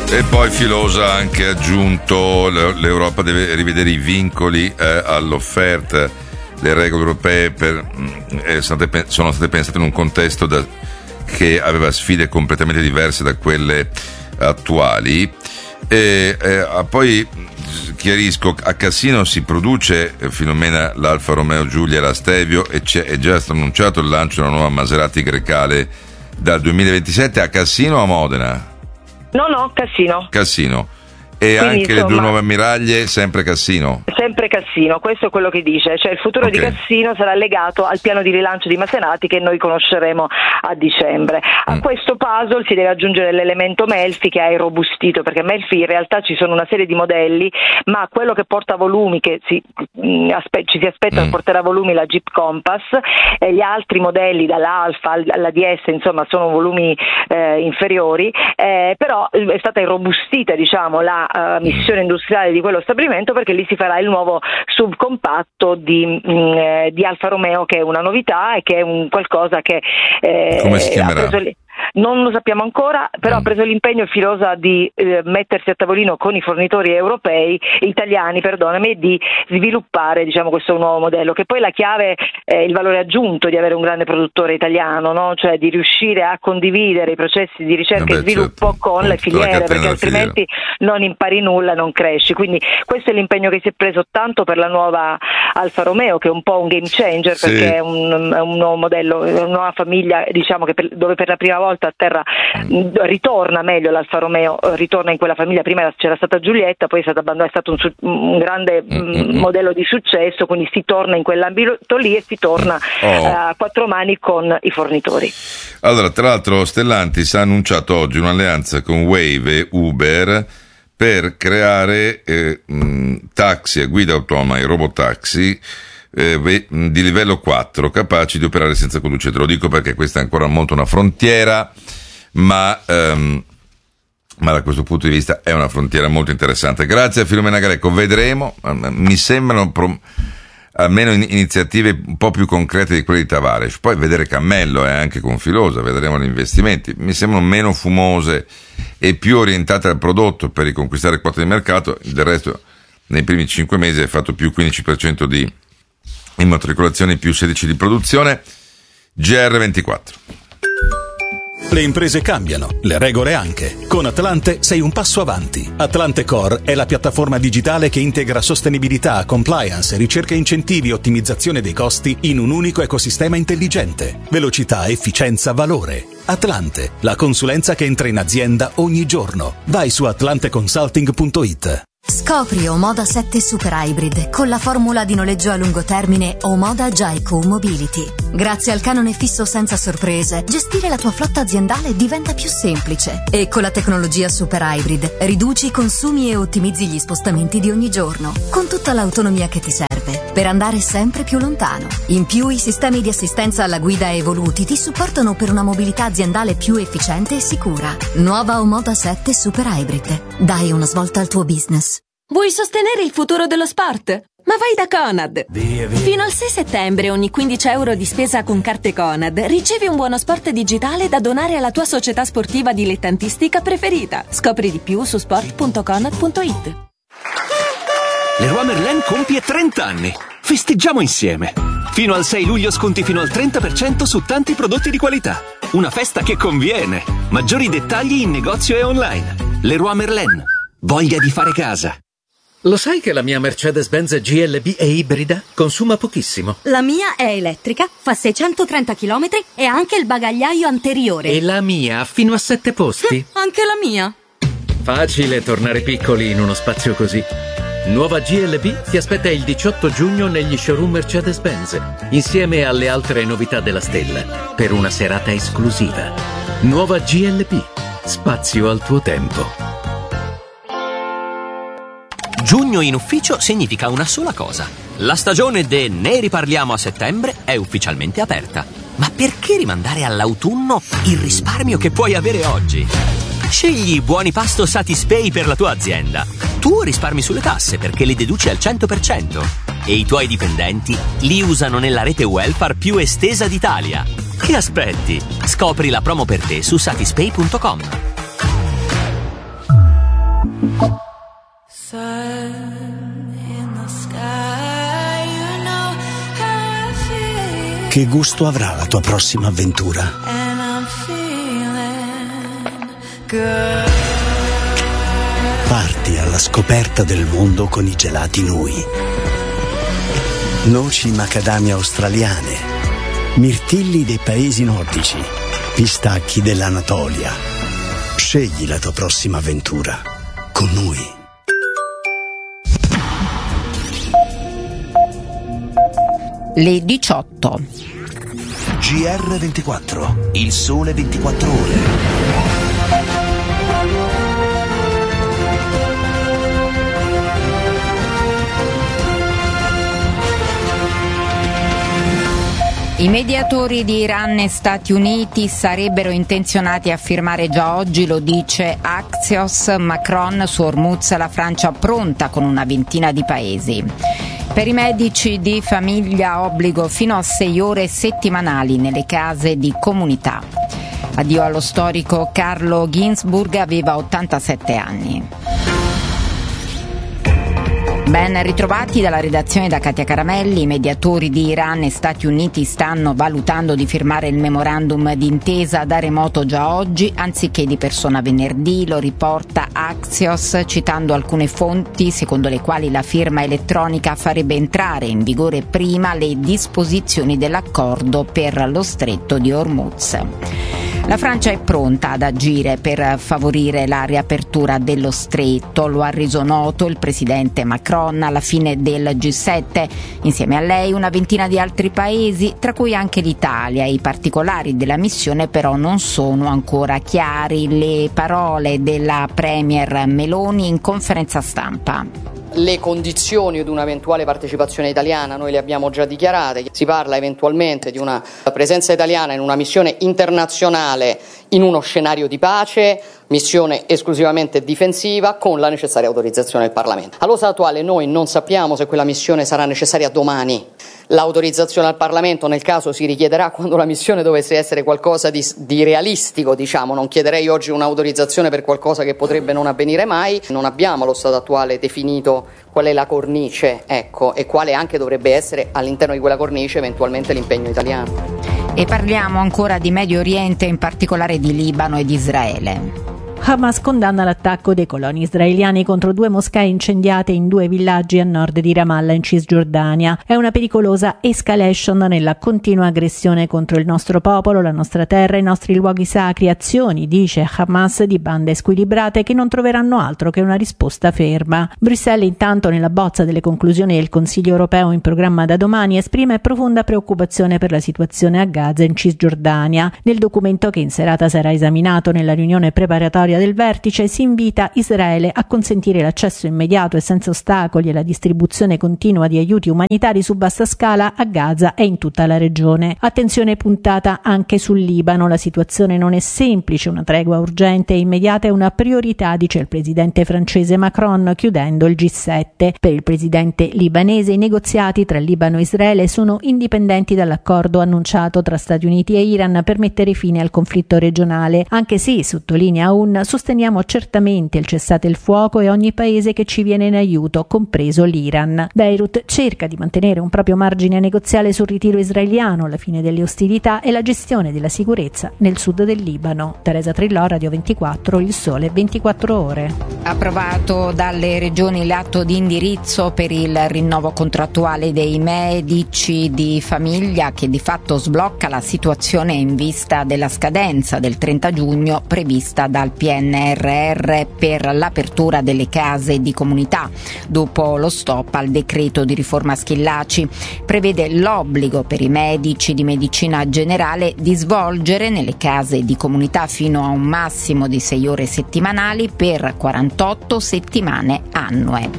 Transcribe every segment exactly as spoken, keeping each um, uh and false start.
E poi Filosa ha anche aggiunto: l'Europa deve rivedere i vincoli eh, all'offerta, le regole europee per, eh, sono state pensate in un contesto da, che aveva sfide completamente diverse da quelle attuali. E, eh, poi chiarisco, a Cassino si produce eh, Filomena l'Alfa Romeo Giulia e la Stelvio, e c'è, è già stato annunciato il lancio della nuova Maserati Grecale dal duemilaventisette. A Cassino o a Modena? No, no, Cassino. Cassino. E Quindi, anche insomma, le due nuove ammiraglie, sempre Cassino? Sempre Cassino, questo è quello che dice, cioè il futuro okay. di Cassino sarà legato al piano di rilancio di Maserati che noi conosceremo a dicembre. A mm. questo puzzle si deve aggiungere l'elemento Melfi, che ha irrobustito, perché Melfi in realtà ci sono una serie di modelli, ma quello che porta volumi, che si, mh, aspe- ci si aspetta mm. porterà volumi la Jeep Compass, e gli altri modelli dall'Alfa alla D S insomma sono volumi eh, inferiori, eh, però è stata irrobustita, diciamo, la Uh, missione industriale di quello stabilimento, perché lì si farà il nuovo subcompatto di, mh, di Alfa Romeo, che è una novità e che è un qualcosa che eh, come si chiamerà? Ha preso lì. Non lo sappiamo ancora, però mm. ha preso l'impegno Filosa di eh, mettersi a tavolino con i fornitori europei, italiani, perdonami, e di sviluppare, diciamo, questo nuovo modello, che poi la chiave è il valore aggiunto di avere un grande produttore italiano, no? Cioè di riuscire a condividere i processi di ricerca Vabbè, e sviluppo certo. con le filiere, perché altrimenti non impari nulla, non cresci. Quindi questo è l'impegno che si è preso tanto per la nuova Alfa Romeo, che è un po' un game changer, sì. perché è un, è un nuovo modello, è una nuova famiglia, diciamo, che per, dove per la prima volta a terra mm. ritorna meglio l'Alfa Romeo, ritorna in quella famiglia. Prima c'era stata Giulietta, poi è stato abbandonata, è stato un, un grande mm-hmm. modello di successo, quindi si torna in quell'ambito lì e si torna oh. a quattro mani con i fornitori. Allora, tra l'altro Stellantis ha annunciato oggi un'alleanza con Wave e Uber per creare eh, mh, taxi a guida autonoma, i robotaxi Eh, di livello quattro, capaci di operare senza conducente. Lo dico perché questa è ancora molto una frontiera, ma, um, ma da questo punto di vista è una frontiera molto interessante. Grazie a Filomena Greco, vedremo. Mi sembrano pro, almeno in, iniziative un po' più concrete di quelle di Tavares. Poi vedere Cammello e eh, anche con Filosa, vedremo gli investimenti. Mi sembrano meno fumose e più orientate al prodotto per riconquistare quote di mercato. Del resto nei primi cinque mesi hai fatto più quindici per cento di immatricolazioni, più sedici di produzione. G R ventiquattro. Le imprese cambiano, le regole anche. Con Atlante sei un passo avanti. Atlante Core è la piattaforma digitale che integra sostenibilità, compliance, ricerca e incentivi e ottimizzazione dei costi in un unico ecosistema intelligente. Velocità, efficienza, valore. Atlante, la consulenza che entra in azienda ogni giorno. Vai su atlante consulting punto it. Scopri Omoda sette Super Hybrid con la formula di noleggio a lungo termine Omoda Jaico Mobility. Grazie al canone fisso senza sorprese, gestire la tua flotta aziendale diventa più semplice. E con la tecnologia Super Hybrid riduci i consumi e ottimizzi gli spostamenti di ogni giorno, con tutta l'autonomia che ti serve per andare sempre più lontano. In più, i sistemi di assistenza alla guida evoluti ti supportano per una mobilità aziendale più efficiente e sicura. Nuova Omoda sette Super Hybrid. Dai una svolta al tuo business. Vuoi sostenere il futuro dello sport? Ma vai da Conad! Via, via. Fino al sei settembre ogni quindici euro di spesa con carte Conad ricevi un buono sport digitale da donare alla tua società sportiva dilettantistica preferita. Scopri di più su sport punto conad punto it. Leroy Merlin compie trenta anni. Festeggiamo insieme. Fino al sei luglio sconti fino al trenta per cento su tanti prodotti di qualità. Una festa che conviene. Maggiori dettagli in negozio e online. Leroy Merlin. Voglia di fare casa. Lo sai che la mia Mercedes-Benz G L B è ibrida? Consuma pochissimo. La mia è elettrica, fa seicentotrenta chilometri e ha anche il bagagliaio anteriore. E la mia ha fino a sette posti. Anche la mia. Facile tornare piccoli in uno spazio così. Nuova G L B ti aspetta il diciotto giugno negli showroom Mercedes-Benz, insieme alle altre novità della stella, per una serata esclusiva. Nuova G L B. Spazio al tuo tempo. Giugno in ufficio significa una sola cosa. La stagione de Ne riparliamo a settembre è ufficialmente aperta. Ma perché rimandare all'autunno il risparmio che puoi avere oggi? Scegli i buoni pasto Satispay per la tua azienda. Tu risparmi sulle tasse perché li deduci al cento per cento. E i tuoi dipendenti li usano nella rete welfare più estesa d'Italia. Che aspetti? Scopri la promo per te su satispay punto com. Che gusto avrà la tua prossima avventura? Parti alla scoperta del mondo con i gelati Nui. Noci macadamia australiane, mirtilli dei paesi nordici, pistacchi dell'Anatolia. Scegli la tua prossima avventura con Nui. Le diciotto. G R ventiquattro, il sole ventiquattro ore. I mediatori di Iran e Stati Uniti sarebbero intenzionati a firmare già oggi, lo dice Axios. Macron su Hormuz, la Francia pronta con una ventina di paesi. Per i medici di famiglia obbligo fino a sei ore settimanali nelle case di comunità. Addio allo storico Carlo Ginzburg, aveva ottantasette anni. Ben ritrovati dalla redazione da Katia Caramelli. I mediatori di Iran e Stati Uniti stanno valutando di firmare il memorandum d'intesa da remoto già oggi, anziché di persona venerdì, lo riporta Axios, citando alcune fonti secondo le quali la firma elettronica farebbe entrare in vigore prima le disposizioni dell'accordo per lo stretto di Hormuz. La Francia è pronta ad agire per favorire la riapertura dello stretto, lo ha reso noto il presidente Macron alla fine del G sette. Insieme a lei una ventina di altri paesi, tra cui anche l'Italia. I particolari della missione però non sono ancora chiari. Le parole della premier Meloni in conferenza stampa. Le condizioni di un'eventuale partecipazione italiana noi le abbiamo già dichiarate. Si parla eventualmente di una presenza italiana in una missione internazionale in uno scenario di pace, missione esclusivamente difensiva con la necessaria autorizzazione del Parlamento. Allo stato attuale noi non sappiamo se quella missione sarà necessaria domani. L'autorizzazione al Parlamento nel caso si richiederà quando la missione dovesse essere qualcosa di, di realistico, diciamo. Non chiederei oggi un'autorizzazione per qualcosa che potrebbe non avvenire mai. Non abbiamo allo stato attuale definito qual è la cornice, ecco, e quale anche dovrebbe essere all'interno di quella cornice eventualmente l'impegno italiano. E parliamo ancora di Medio Oriente, in particolare di Libano e di Israele. Hamas condanna l'attacco dei coloni israeliani contro due moschee incendiate in due villaggi a nord di Ramallah in Cisgiordania. È una pericolosa escalation nella continua aggressione contro il nostro popolo, la nostra terra e i nostri luoghi sacri, azioni, dice Hamas, di bande squilibrate che non troveranno altro che una risposta ferma. Bruxelles intanto nella bozza delle conclusioni del Consiglio europeo in programma da domani esprime profonda preoccupazione per la situazione a Gaza in Cisgiordania. Nel documento che in serata sarà esaminato nella riunione preparatoria del vertice si invita Israele a consentire l'accesso immediato e senza ostacoli e la distribuzione continua di aiuti umanitari su vasta scala a Gaza e in tutta la regione. Attenzione puntata anche sul Libano. La situazione non è semplice, una tregua urgente e immediata è una priorità, dice il presidente francese Macron chiudendo il G sette. Per il presidente libanese i negoziati tra Libano e Israele sono indipendenti dall'accordo annunciato tra Stati Uniti e Iran per mettere fine al conflitto regionale, anche se, sottolinea un sosteniamo certamente il cessate il fuoco e ogni paese che ci viene in aiuto, compreso l'Iran. Beirut cerca di mantenere un proprio margine negoziale sul ritiro israeliano, la fine delle ostilità e la gestione della sicurezza nel sud del Libano. Teresa Trillò, Radio ventiquattro, Il Sole ventiquattro ore. Approvato dalle regioni l'atto di indirizzo per il rinnovo contrattuale dei medici di famiglia, che di fatto sblocca la situazione in vista della scadenza del trenta giugno prevista dal P N R R per l'apertura delle case di comunità. Dopo lo stop al decreto di riforma Schillaci, prevede l'obbligo per i medici di medicina generale di svolgere nelle case di comunità fino a un massimo di sei ore settimanali per quarantotto settimane annue.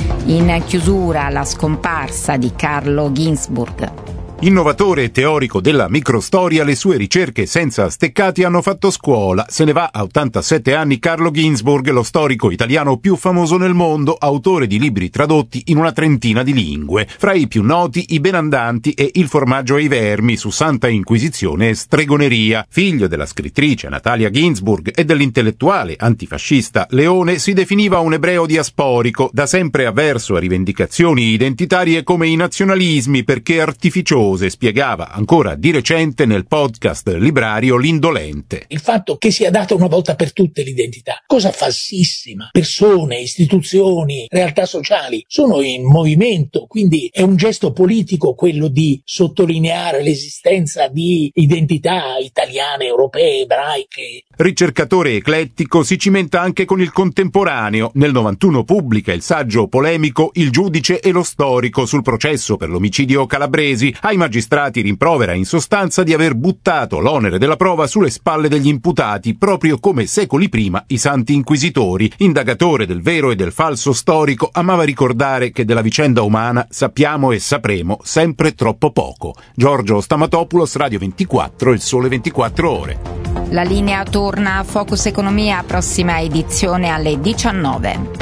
In chiusura la scomparsa di Carlo Ginzburg. Innovatore e teorico della microstoria, le sue ricerche senza steccati hanno fatto scuola. Se ne va a ottantasette anni Carlo Ginzburg, lo storico italiano più famoso nel mondo, autore di libri tradotti in una trentina di lingue. Fra i più noti I Benandanti e Il formaggio ai vermi su Santa Inquisizione e stregoneria. Figlio della scrittrice Natalia Ginzburg e dell'intellettuale antifascista Leone, si definiva un ebreo diasporico, da sempre avverso a rivendicazioni identitarie come i nazionalismi perché artificiosi pericolose, spiegava ancora di recente nel podcast librario L'Indolente. Il fatto che sia data una volta per tutte l'identità, cosa falsissima. Persone, istituzioni, realtà sociali sono in movimento, quindi è un gesto politico quello di sottolineare l'esistenza di identità italiane, europee, ebraiche. Ricercatore eclettico, si cimenta anche con il contemporaneo. Nel novantuno pubblica il saggio polemico Il giudice e lo storico sul processo per l'omicidio Calabresi. Ai magistrati rimprovera in sostanza di aver buttato l'onere della prova sulle spalle degli imputati, proprio come secoli prima i santi inquisitori. Indagatore del vero e del falso storico, amava ricordare che della vicenda umana sappiamo e sapremo sempre troppo poco. Giorgio Stamatopoulos, Radio ventiquattro, Il Sole ventiquattro Ore. La linea torna a Focus Economia, prossima edizione alle diciannove.